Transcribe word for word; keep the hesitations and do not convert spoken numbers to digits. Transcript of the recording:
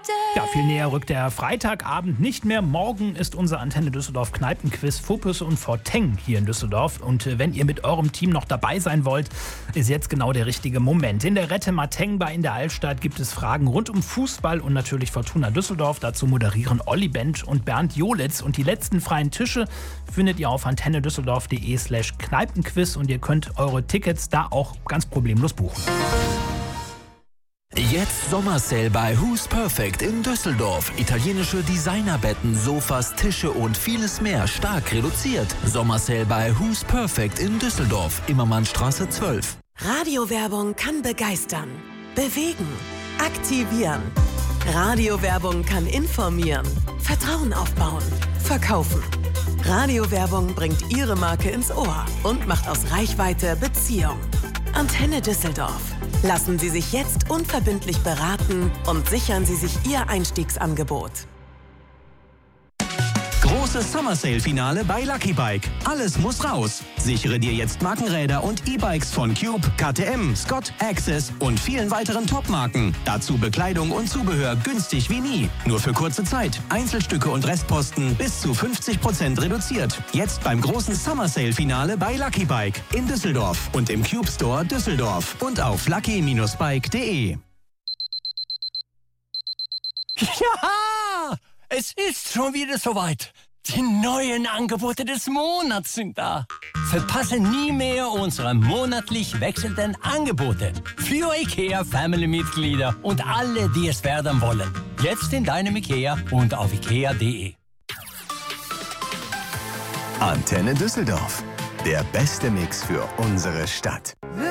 Ja, viel näher rückt der Freitagabend nicht mehr. Morgen ist unser Antenne Düsseldorf Kneipenquiz Fopus und Forteng hier in Düsseldorf. Und äh, wenn ihr mit eurem Team noch dabei sein wollt, ist jetzt genau der richtige Moment. In der Rette Mateng Bar in der Altstadt gibt es Fragen rund um Fußball und natürlich Fortuna Düsseldorf. Dazu moderieren Olli Bench und Bernd Jolitz. Und die letzten freien Tische findet ihr auf antennedüsseldorf.de slash Kneipenquiz und ihr könnt eure Tickets da auch ganz problemlos buchen. Jetzt Sommersale bei Who's Perfect in Düsseldorf. Italienische Designerbetten, Sofas, Tische und vieles mehr stark reduziert. Sommersale bei Who's Perfect in Düsseldorf, Immermannstraße zwölf. Radiowerbung kann begeistern, bewegen, aktivieren. Radiowerbung kann informieren, Vertrauen aufbauen, verkaufen. Radiowerbung bringt Ihre Marke ins Ohr und macht aus Reichweite Beziehung. Antenne Düsseldorf. Lassen Sie sich jetzt unverbindlich beraten und sichern Sie sich Ihr Einstiegsangebot. Großes Summer Sale Finale bei Lucky Bike. Alles muss raus. Sichere dir jetzt Markenräder und E-Bikes von Cube, K T M, Scott, Access und vielen weiteren Top-Marken. Dazu Bekleidung und Zubehör günstig wie nie. Nur für kurze Zeit. Einzelstücke und Restposten bis zu fünfzig Prozent reduziert. Jetzt beim großen Summer Sale Finale bei Lucky Bike in Düsseldorf und im Cube Store Düsseldorf und auf lucky Bindestrich bike punkt de. Ja, es ist schon wieder soweit. Die neuen Angebote des Monats sind da. Verpasse nie mehr unsere monatlich wechselnden Angebote für IKEA Family-Mitglieder und alle, die es werden wollen. Jetzt in deinem IKEA und auf ikea punkt de. Antenne Düsseldorf. Der beste Mix für unsere Stadt.